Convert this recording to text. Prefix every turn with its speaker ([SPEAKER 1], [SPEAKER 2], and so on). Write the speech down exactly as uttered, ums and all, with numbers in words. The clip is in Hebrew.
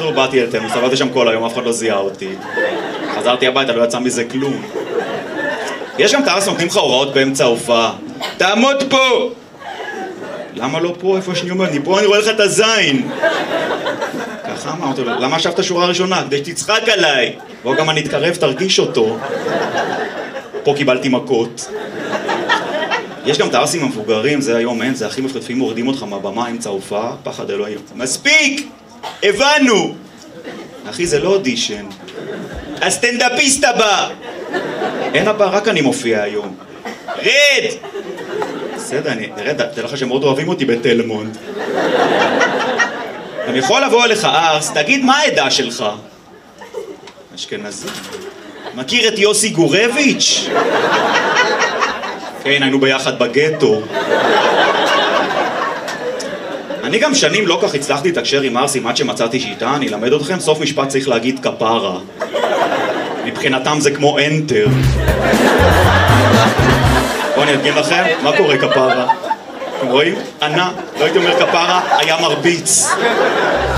[SPEAKER 1] קיצור, באתי אל תל, מסתובבתי שם כל היום, אף אחד לא זיהה אותי. חזרתי הביתה, לא יצא מזה כלום. יש גם תארס נותנים לך הוראות באמצע ההופעה. תעמוד פה! למה לא פה? איפה שאני אומר? אני פה, אני רואה לך את הזין. ככה אמרתי לו, למה ישבת שורה ראשונה? כדי שתצחק עליי. בוא גם אני אתקרב, תרגיש אותו. פה קיבלתי מכות. יש גם תארסים המבוגרים, זה היום אין, זה הכי מפחדים, מורדים אותך מהבמה, אמצע ההופעה, פחד אלוהים. מספיק! הבנו! אחי, זה לא אודישן. הסטנדאפיסט הבא! אין הבא, רק אני מופיע היום. רד! בסדר, אני ארד, תראה לך שהם מאוד אוהבים אותי בתלמונד. אני יכול לבוא אליך ארס, תגיד מה העדה שלך? אשכנזי. מכיר את יוסי גורביץ'? כן, היינו ביחד בגטו. אני גם שנים לא כך הצלחתי לתקשר עם ארסים עד שמצאתי שיטה, אני אלמד אתכם, סוף משפט צריך להגיד כפרה. מבחינתם זה כמו אנטר. בואו אני אדגים לכם, מה קורה כפרה? אתם רואים? ענה, לא הייתי אומר כפרה, היה מרביץ.